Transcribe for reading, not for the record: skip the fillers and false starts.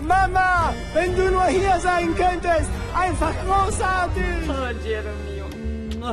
Mama, wenn du nur hier sein könntest. Einfach großartig. Oh, Jeremy.